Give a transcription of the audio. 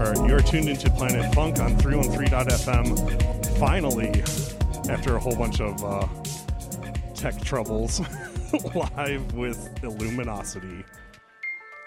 You're tuned into Planet Funk on 313.fm. Finally, after a whole bunch of tech troubles, live with Illuminosity.